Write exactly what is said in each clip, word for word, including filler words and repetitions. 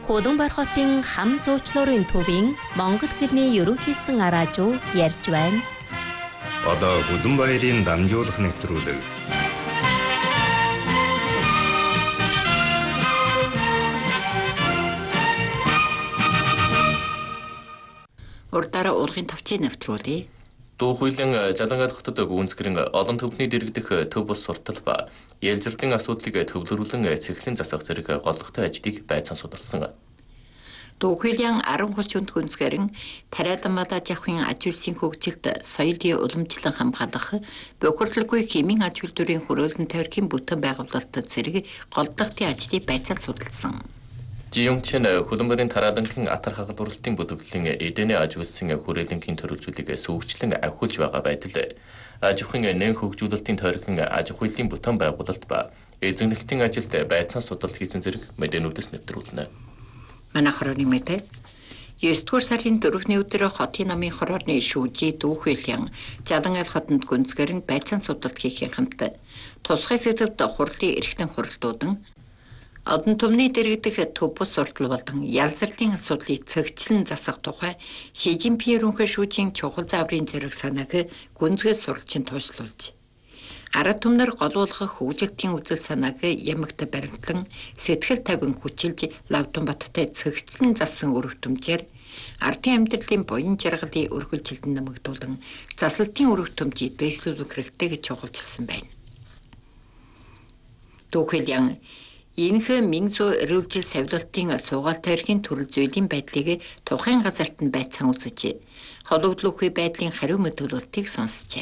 Хуланбар хотын хам зуучлуурын төвийн монгол хэлний ерөнхийлсөн араажуу ярьж байна. Одоо Хуланбаярын дамжуулах нэвтрүүлэг. Урдаараа уулгын тавчийн нэвтрүүлээ. Дуу хуулийн Жалангал хотод гүнзгэрэн олон төвний дэргэдэх төв бус суртал ба ялзралтын асуудлыг төвлөрүүлэн цэглэн засах зэрэг голлогтой ажлыг байцаан судалсан. Дуу хуулийн арван хүчинд гүнзгэрэн тариалан мадаж явахын аж үйлсийн хөгжилд соёлын уламжлан хамгаалах, бохирдолгүй хэмийн аж үйлдвэрийн хөрөөлөн тойргийн бүтэн байгуулалтад зэрэг голлогтой ажлыг байцаан судалсан. Жиюнчин Хуланбарын тараалангийн атар хагалбарлалтын бүлэглэлийн эдэнэ аж үйлсийн хүрээлэнгийн төрөлжүүлийг сүүгчлэн ахиулж байгаа байдал аж ахуйн нэн хөгжүүлэлтийн тойргийн аж ахуйн бүтэн байгуулалт ба эзэмнэлтийн ажилд байцаан судалт хийсэн зэрэг мэдээнүүдээс нэвтрүүлнэ. Манай хорооны мэдээ есдүгээр сарын дөрөвний өдөр хотын намын хорооны шүүжий Дуу хуулийн Жалангал хотод гүнзгэрэн байцаан судалт хийхийн хамт тусгай сэдвт хурлын эрхтэн хуралдуудан одон түмний дэргэдэх төв бус суртал болон ялзралтын асуудлыг цэгцлэн засах тухай Ши Жинпин ерөнхий шүүжийн чухал зааврын зэрэг санааг гүнзгий суралцын туушлуулж ард түмнэр голуулгах хөгжилтийн үзэл санааг ямагт баримтлан сэтгэл тавин хүчилж Лавдонбаттай цэгцлэн зассан өрөвтөмжээр ардын амьдралын буян жаргалыг өргөлжилтөнд нэмэгдүүлэн засалтын өрөвтөмжийг дэвшлүүлэх хэрэгтэй гэж чухалчилсан байна. Дуу хуулийн Энэхүү Минзу эрүүлжил савлалтын суугаал тойргийн төрөл зүйлийн байдлыг тухайн газарт нь байцаан үзэж, хологдлохгүй байдлын хариу мэдүүлэлтийг сонссжээ.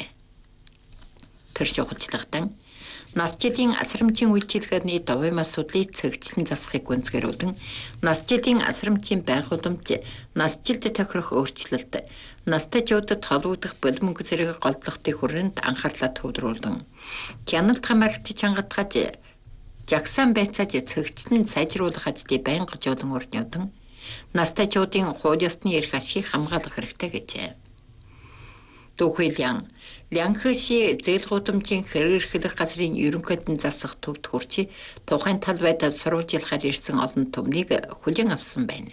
Тэр чухалчлагдан насжилийн асрамжийн үйлчилгээний довоом асуудлыг цэгцлэн засахыг гүнзгэрүүлэн, насжилийн асрамжийн байгууламж, насжилд тохирох өөрчлөлт, настай жуудад холбогдох бэлмөнг зэрэг голдлогтын хүрээнд анхаарлаа төвлөрүүлэн, хяналт хамгаалалтыг чангатгаж жагсаан байцааж цэгцлэн сайжруулах ажлыг байнга жолон өрнөдөн настай жуудын хууль ёсны эрх ашиг хамгаалах хэрэгтэй гэжээ. Дуу хуулийн Лянхши зээл гудамжийн хэрэглэх газрын ерөнхийдэн засах төвд хүрч тухайн тал байдал сурвалжлахаар ирсэн олон түмнийг хүлээн авсан байна.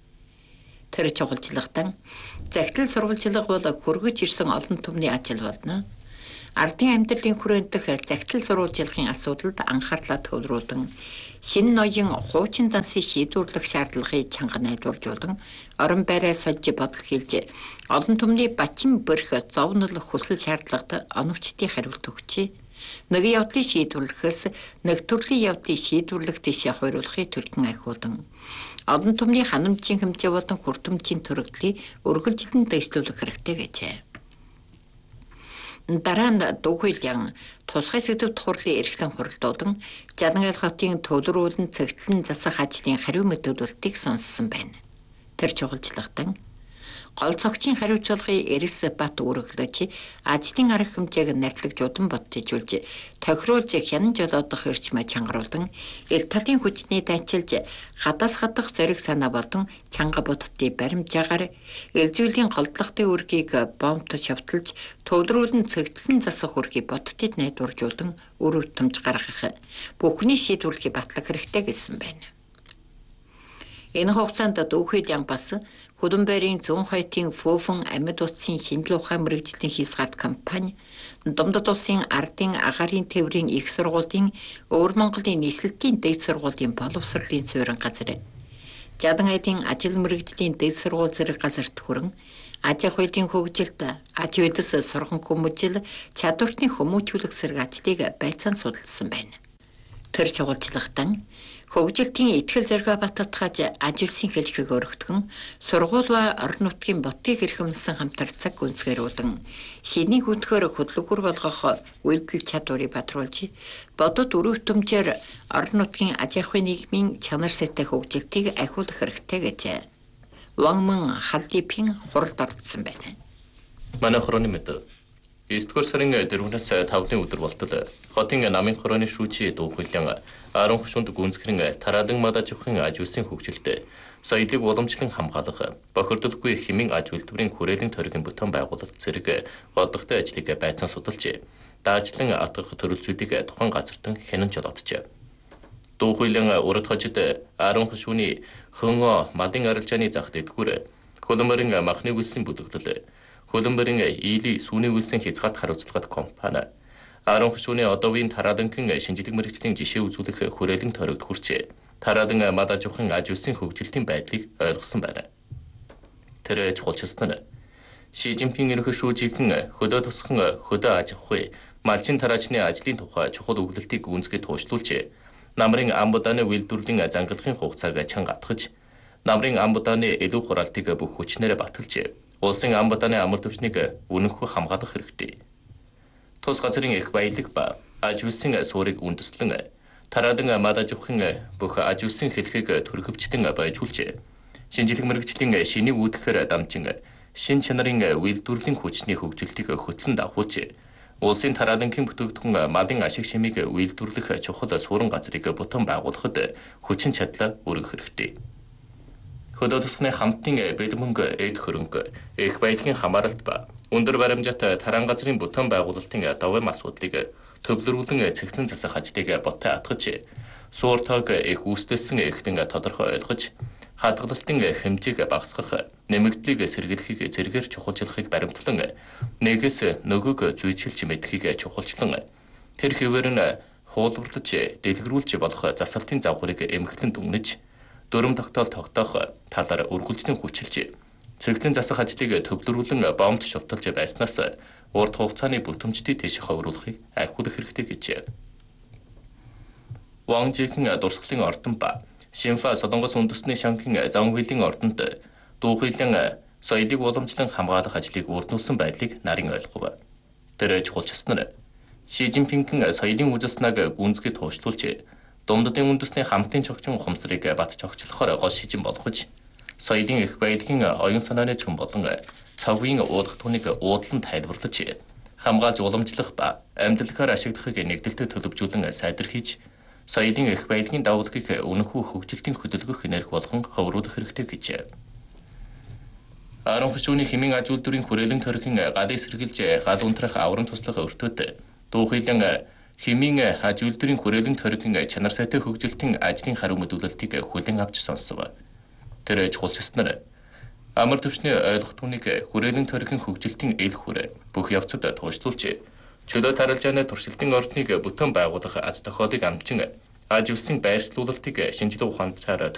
Тэр чухалчлагдан захидал сурвалжлах бол хөргөж ирсэн олон түмний ажил болно. Ардын амьдралын хүрээндх захидал сурвалжлагын асуудалд анхаарлаа төвлөрүүлэн шинэ ноён хуучин дансыг шийдвэрлэх шаардлагыг чанга найдваржуулан орон байраа сольж бодол хийлж олон түмний бачин бөрх зовнол хүсэл шаардлагад оновчтын хариулт өгчээ. Нэг явдлыг шийдвэрлэхээс нэг төрлийн явдлыг шийдвэрлэх дэшээ хориулахыг төлгөн ахиулан олон түмний ханамжийн хэмжээ болон хүртэмжийн төрөлдлийг өргөлжилэн дэвшлүүлэх хэрэгтэй гэжээ. Дараа нь Дуу хуулийн тусгай сэдвт хурлын эрхлэн хуралдуудан Жалангал хотын төвлөрүүлэн цэгцлэн засах ажлын хариу мэдүүлэлтийг сонссон байна. Тэр чухалчлагдан гол цогцын хариуцлагыг Эрс Бат өргөлөж ажлын арга хэмжээг нарлагж удан бодтижүүлж тохируулж хянан жолоодох эрчмээ чангаруулан эл талын хүчний дайчилж хадас хадах зориг санаа болон чанга бодтыг баримжаагаар эл зүйлийн голдлогтын үргийг бомбт шавталж төвлөрүүлэн цэгцлэн засах үргийг бодтыг найдваржуулан өрөвтөмж гаргах бүхний шийдвэрлэхийг батлах хэрэгтэй гэсэн байна. Энэ хугацаанд Дуу хуулийн бас Хуланбарын зүүн хойтын Фөфөн амьд утсын шинжлэх ухаан мэргэжлийн хийсгарт компани, Думдад улсын ардын агаарын тээврийн их сургуулийн Өвөр Монголын нийслэлийн дээд сургуулийн боловсролын суурин газар, Жалан айлын ажил мэргэжлийн дээд сургууль зэрэг газарт хүрэн аж ахуйн хөгжилд аж үйлс сурган хүмүүжил чадвартны хүмүүжүүлэх зэрэг ажлыг байцаан судалсан байна. Тэр чухалчлагдан хөгжилтийн итгэл зоригоо баттгаж аж үйлсийн хэлхийг өргөтгөн сургууль ба орон нутгийн ботгийг эрхэмлсэн хамтар цаг гүнзгэрүүлэн шинийг өтгөр хөдөлгүүр болгох үйлдэл чадварыг бадруулж бодод өрөвтөмжээр орон нутгийн аж ахуйн нийгмийн чанар сайтай хөгжилтийг ахиулах хэрэгтэй гэжээ. Вангман Халдипин хуралд оролцсон байна. Манай хорооны мэдээ есдүгээр сарын дөрөвнөөс тавны өдөр болтол хотын намын хорооны шүүжий Дуу хуулийн арван хүчинд гүнзгэрэн тараалан мадаж явахын аж үйлсийн хөгжилд соёлыг уламжлан хамгаалах, бохирдолгүй хэмийн аж үйлдвэрийн хүрээлэн тойргийн бүтэн байгуулалт зэрэг голлогтой ажлыг байцаан судалж, даажлан атгах төрөлцүүдийг тухайн газартан хянан жолооджээ. Дуу хуулийн урд хожид Арон хушууны хөнгө малын арилжааны зах дэдгүүр хөлбөмбөрийн махны үйлсийн бүлэглэл хөлбөмбөрийн ийли сүүний үйлсийн хязгаат хариуцлагат компани Арон хушууны одоовын тараадангийн шинжилгээ мэргэжлийн жишээ үзүүлэх хүрээлэн тойрогт хүрчээ. Тараадан мад аж ахуйн аж үйлсийн хөгжилтийн байдлыг ойлгосон байна. Тэр чухалчилсан нь Ши Жинпинг ерөнхий шүүжийнхэн хөдөө тусган хөдөө аж ахуй малчин тараачны ажлын тухай чухал өгүүлэлтийг гүйцэтгэж туушлуулж намрын амбудааны үйлдвэрлэлийн зангилахын хугацааг чанга атгаж намрын амбудааны илүү хураалтыг бүх хүчнээр баталж улсын амбудааны амар түвшнийг үнэнхүү хамгаалах хэрэгтэй. Тус газрын их баялаг ба аж үйлсийн суурийг үндэслэн тараадан мад аж ахуйн бүх аж үйлсийн хэлхийг төрөвчтөн байжуулж шинжилгээ мэргэжлийн шинийг үүдгэхээр дамжин шин чанарын үйлдвэрлэлийн хүчний хөгжилтийг хөтлөн дагуулж улсын тараадангийн бүтээгдэхүүн малын ашиг шимийг үйлдвэрлэх чухал суурин газрыг бутан байгуулахад хүчин чадлаа өргөх хэрэгтэй. Хөдөө тусганы хамтын бэлэн мөнгө, эд хөрөнгө, их баялагын хамааралт ба өндөр баримжаатай тараан газрын бутан байгуулалтын давам асуудлыг төвлөрүүлэн цэгцлэн засах ажлыг боттой атгаж суур тоог их үүсдэлсэн ихтэн тодорхой ойлгож хадгалалтын хэмжээг багасгах, нэмэгдлийг сэргийлэхийг зэрэгээр чухалчлахыг баримтлан нэгээс нөгөөг зүйчилж мэдхийг чухалчлан тэр хэвээр нь хуулбарлаж дэлгэрүүлж болох засалтын загварыг эмхлэн дүгнэж дөрөв тогтоол тогтоох талаар үргэлжлэн хүчилж цэгцлэн засах ажлыг төвлөрүүлэн бомб шовтолж байснаас урт хугацааны бүтэмжтэй тийш ховруулахыг айхуулах хэрэгтэй гэжээ. Ван Жихэн дурсгалын ордон ба Шинфа Солонгос үндэстний шанхын зан хуулийн ордонд дуу хуулийн соёлыг уламжлан хамгаалах ажлыг үрдүүлсэн байдлыг нарийн ойлгов. Тэр чухалчилсан нь Ши Жинпингийн соёлын үзэснийг гүнзгий туушлуулж дундадын үндэстний хамтын чогчон ухамсарыг бат чогчлохоор гол шижин болгож соёлын их баялагын оюун санааны чөм болон цагийн уулах түүнийг уудлан тайлбарлаж хамгаалж уламжлах ба амьдлахаар ашиглахыг нэгдэлтэд төлөвжүүлэн сайдэрхийж соёлын их баялагын давуулгыг үнэнхүү хөгжилтийн хөдөлгөх энерги болгон ховруулах хэрэгтэй гэжээ. Арон хушууны хэмээн аж үйлдвэрийн хүрээлэн тойргийн галыг сэргийлж гал унтрах аврам туслах өртөөд дуу хуулийн хэмээн аж үйлдвэрийн хүрээлэн тойргийн чанар сайтай хөгжилтийн ажлын хариу мэдүүлэлтийг хүлээн авч сонссов. Тэр чухалчилсан нь амар түвшний ойлгох түүнийг хүрээлэн тойргийн хөгжилтийн эл хүрээ бүх явцад туушлуулж чөлөө таралжааны туршилтын ордныг бүтэн байгуулах аз тохиолыг амчин аж үйлсийн байршлуулалтыг шинжилгээ ухаанаар